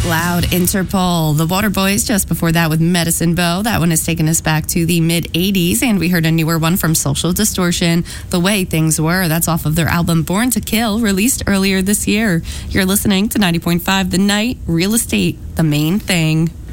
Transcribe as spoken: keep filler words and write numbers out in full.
Loud, Interpol, the Waterboys, just before that with Medicine Bow. That one has taken us back to the mid-eighties, and we heard a newer one from Social Distortion, The Way Things Were. That's off of their album Born to Kill, released earlier this year. You're listening to ninety point five The Night, Real Estate, the main thing.